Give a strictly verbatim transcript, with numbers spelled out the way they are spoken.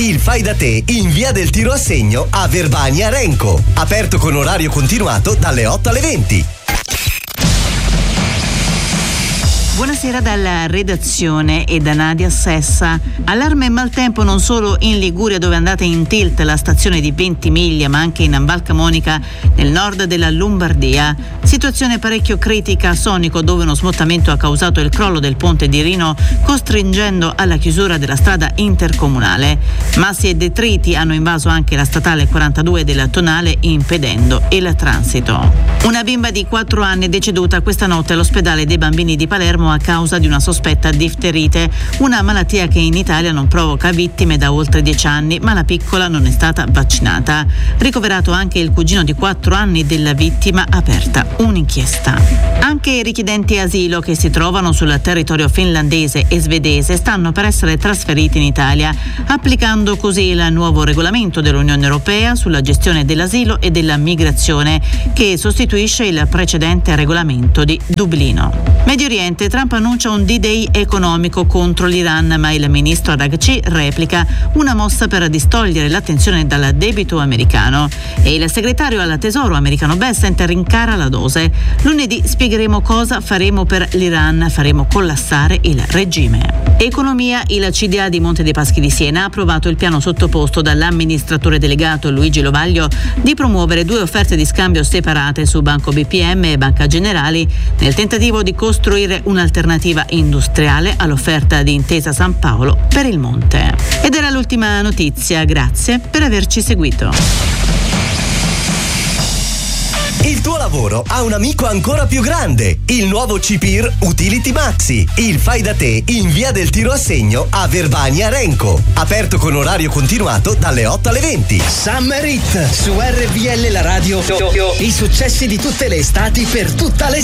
Il fai da te in via del Tiro a Segno a Verbania Renco. Aperto con orario continuato dalle otto alle venti. Buonasera dalla redazione e da Nadia Sessa. Allarme e maltempo non solo in Liguria, dove è andata in tilt la stazione di Ventimiglia, ma anche in Val Camonica nel nord della Lombardia. Situazione parecchio critica a Sonico, dove uno smottamento ha causato il crollo del ponte di Rino, costringendo alla chiusura della strada intercomunale. Massi e detriti hanno invaso anche la statale quarantadue della Tonale, impedendo il transito. Una bimba di quattro anni è deceduta questa notte all'ospedale dei bambini di Palermo a causa di una sospetta difterite, una malattia che in Italia non provoca vittime da oltre dieci anni, ma la piccola non è stata vaccinata. Ricoverato anche il cugino di quattro anni della vittima, aperta un'inchiesta. Anche i richiedenti asilo che si trovano sul territorio finlandese e svedese stanno per essere trasferiti in Italia, applicando così il nuovo regolamento dell'Unione Europea sulla gestione dell'asilo e della migrazione, che sostituisce il precedente regolamento di Dublino. Medio Oriente, Trump annuncia un D-Day economico contro l'Iran, ma il ministro Araghchi replica una mossa per distogliere l'attenzione dal debito americano. E il segretario al Tesoro americano Bessent rincara la dose. Lunedì spiegheremo cosa faremo per l'Iran, faremo collassare il regime. Economia, il C D A di Monte dei Paschi di Siena ha approvato il piano sottoposto dall'amministratore delegato Luigi Lovaglio di promuovere due offerte di scambio separate su Banco B P M e Banca Generali, nel tentativo di costruire un'alternativa industriale all'offerta di Intesa San Paolo per il Monte. Ed era l'ultima notizia, grazie per averci seguito. Il tuo lavoro ha un amico ancora più grande, il nuovo C P I R Utility Maxi. Il fai da te in via del Tiro a Segno a Verbania Renco. Aperto con orario continuato dalle otto alle venti. Summer Hit su R V L la radio. I successi di tutte le estati per tutta l'estate.